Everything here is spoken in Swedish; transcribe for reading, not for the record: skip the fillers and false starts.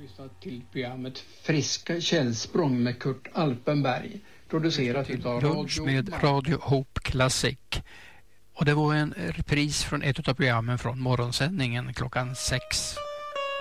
lyssnat till programmet Friska källsprång med Kurt Alpenberg, producerat utav Lunch med Radio Hope Classic. Och det var en repris från ett av programmen från morgonsändningen klockan 6.